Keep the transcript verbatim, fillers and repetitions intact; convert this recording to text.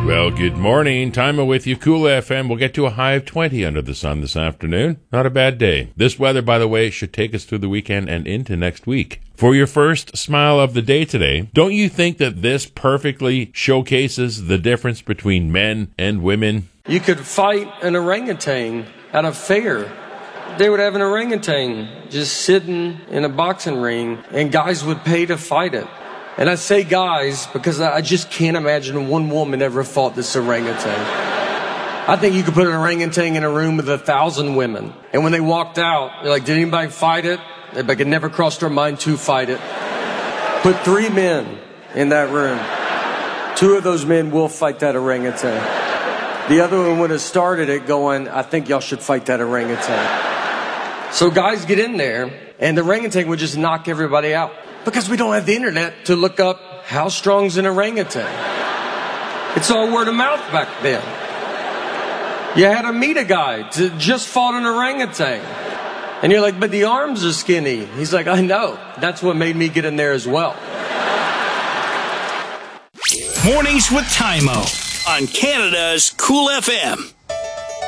Well, good morning. Time with you, Cool F M. We'll get to a high of twenty under the sun this afternoon. Not a bad day. This weather, by the way, should take us through the weekend and into next week. For your first smile of the day today, don't you think that this perfectly showcases the difference between men and women? You could fight an orangutan at a fair. They would have an orangutan just sitting in a boxing ring, and guys would pay to fight it. And I say guys because I just can't imagine one woman ever fought this orangutan. I think you could put an orangutan in a room with a thousand women. And when they walked out, they're like, did anybody fight it? But it never crossed their mind to fight it. Put three men in that room. Two of those men will fight that orangutan. The other one would have started it going, I think y'all should fight that orangutan. So guys get in there, and the orangutan would just knock everybody out. Because we don't have the internet to look up how strong's an orangutan. It's all word of mouth back then. You had to meet a guy to just fought an orangutan. And you're like, but the arms are skinny. He's like, I know. That's what made me get in there as well. Mornings with Tymo on Canada's Cool F M.